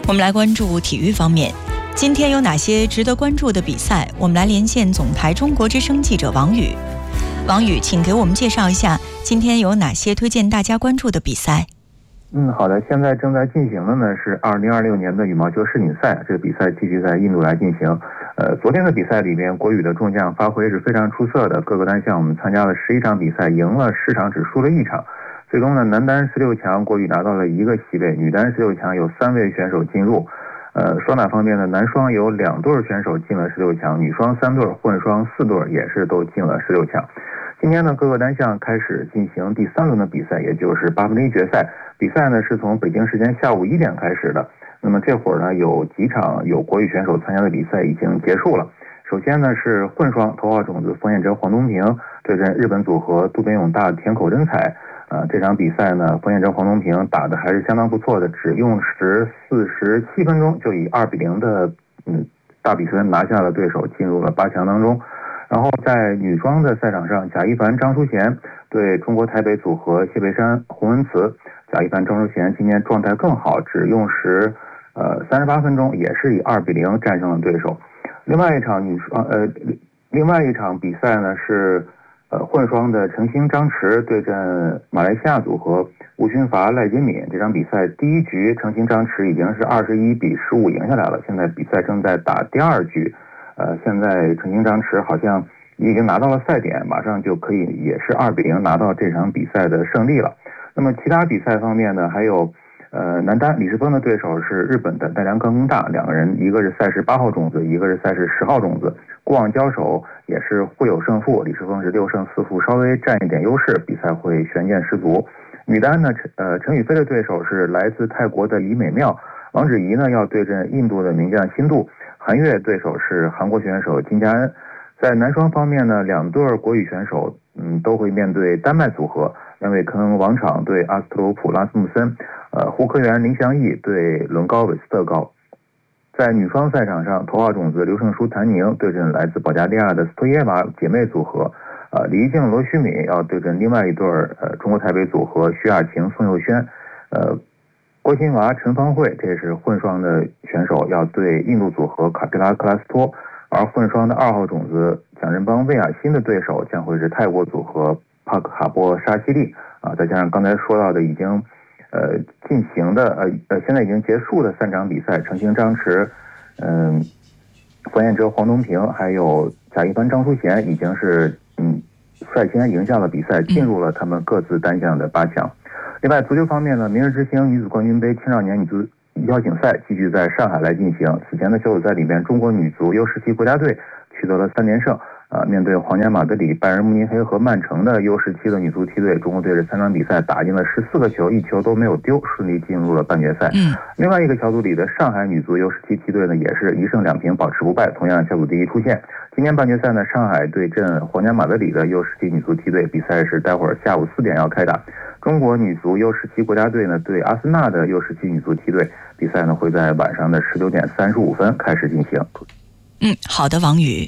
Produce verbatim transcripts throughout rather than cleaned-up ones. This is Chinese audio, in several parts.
我们来关注体育方面，今天有哪些值得关注的比赛？我们来连线总台中国之声记者王宇。王宇，请给我们介绍一下今天有哪些推荐大家关注的比赛？ 嗯，好的，现在正在进行的呢是二零二六年的羽毛球世锦赛，这个比赛继续在印度来进行。呃，昨天的比赛里面，国羽的众将发挥是非常出色的，各个单项我们参加了十一场比赛，赢了十场，只输了一场。最终呢，男单十六强国羽拿到了一个席位，女单十六强有三位选手进入。呃，双打方面呢，男双有两对选手进了十六强，女双三对，混双四对也是都进了十六强。今天呢，各个单项开始进行第三轮的比赛，也就是八分之一决赛。比赛呢是从北京时间下午一点开始的。那么这会儿呢，有几场有国羽选手参加的比赛已经结束了。首先呢是混双头号种子冯彦哲、黄东平对阵日本组合渡边勇大、田口真彩。呃，这场比赛呢，冯彦哲、黄东平打的还是相当不错的，只用时四十七分钟就以二比零的嗯大比分拿下了对手，进入了八强当中。然后在女双的赛场上，贾一凡、张淑娴对中国台北组合谢佩珊、洪文慈。贾一凡、张淑娴今天状态更好，只用时呃三十八分钟，也是以二比零战胜了对手。另外一场女双呃，另外一场比赛呢是呃混双的陈星、张弛对阵马来西亚组合吴勋发、赖金敏。这场比赛第一局陈星、张弛已经是二十一比十五赢下来了，现在比赛正在打第二局。呃，现在陈星、张弛好像已经拿到了赛点，马上就可以也是二比零拿到这场比赛的胜利了。那么其他比赛方面呢，还有呃男单李世峰的对手是日本的奈良冈功大，两个人一个是赛事八号种子，一个是赛事十号种子，过往交手也是互有胜负，李世峰是六胜四负，稍微占一点优势，比赛会悬念十足。女单呢，呃陈雨菲的对手是来自泰国的李美妙，王芷怡呢要对阵印度的名将辛杜，韩悦对手是韩国选手金佳恩。在男双方面呢，两对国羽选手嗯都会面对丹麦组合，两位坑恩王昶对阿斯特罗普拉斯穆森，呃胡科元、林祥义对伦高韦斯特高。在女双赛场上，头号种子刘胜书、谭宁对阵来自保加利亚的斯托耶娃姐妹组合，呃李怡静、罗虚敏要对阵另外一对呃中国台北组合徐雅晴、宋佑轩，呃郭欣娃、陈芳慧，这是混双的选手要对印度组合卡皮拉克拉斯托。而混双的二号种子蒋振邦、魏雅欣的对手将会是泰国组合帕克卡波沙西利啊，再加上刚才说到的已经呃进行的呃呃现在已经结束的三场比赛，陈星、张弛、嗯冯彦哲、黄东平还有贾一凡、张淑娴已经是嗯率先赢下了比赛，进入了他们各自单项的八强。另外足球方面呢，明日之星女子冠军杯青少年女足邀请赛继续在上海来进行。此前的小组赛里面，中国女足 U 十七 国家队取得了三连胜，啊，面对皇家马德里、拜仁慕尼黑和曼城的 U 十七 的女足梯队，中国队这三场比赛打进了十四个球，一球都没有丢，顺利进入了半决赛。 嗯， 另外一个小组里的上海女足 U 十七 梯队呢，也是一胜两平，保持不败，同样小组第一出现。今天半决赛呢，上海对阵皇家马德里的 U 十七 女足梯队，比赛是待会儿下午四点要开打。中国女足 U 十七 国家队呢对阿森纳的 U 十七 女足梯队，比赛呢会在晚上的十九点三十五分开始进行。 嗯，好的，王宇。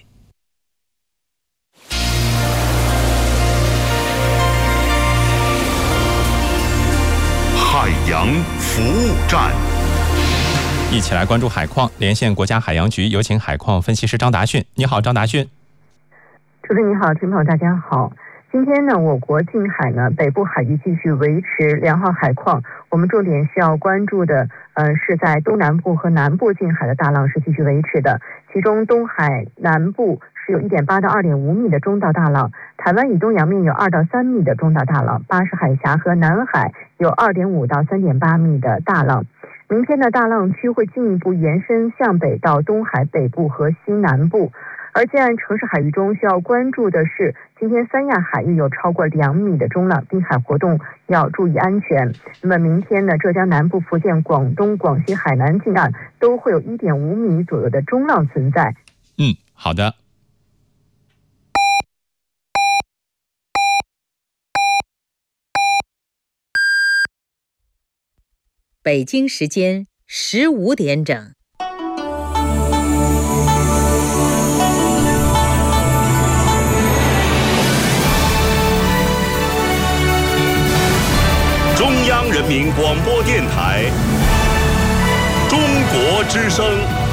海洋服务站， 一起来关注海况，连线国家海洋局，有请海况分析师张达迅。你好，张达迅。 主持人你好，听众朋友大家好。今天呢，我国近海呢北部海域继续维持良好海况，我们重点需要关注的，呃，是在东南部和南部近海的大浪是继续维持的，其中东海南部是有 一点八到二点五米的中到大浪，台湾以东洋面有二到三米的中到大浪，巴士海峡和南海有 二点五到三点八米的大浪。明天的大浪区会进一步延伸向北到东海北部和西南部。而近岸城市海域中需要关注的是，今天三亚海域有超过两米的中浪，滨海活动要注意安全。那么明天呢，浙江南部、福建、广东、广西海南近岸都会有 一点五米左右的中浪存在。 嗯，好的。 北京时间十五点整。 中央人民广播电台中之声。